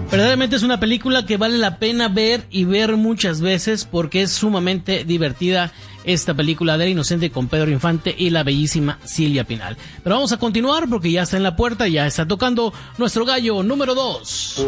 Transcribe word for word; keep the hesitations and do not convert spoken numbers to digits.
Verdaderamente es una película que vale la pena ver y ver muchas veces porque es sumamente divertida esta película de El Inocente con Pedro Infante y la bellísima Silvia Pinal. Pero vamos a continuar porque ya está en la puerta, ya está tocando nuestro gallo número dos.